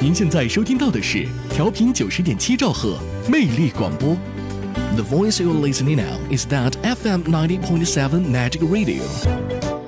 您现在收听到的是调频90.7兆赫魅力广播。The voice you're listening now is that FM 90.7 Magic Radio.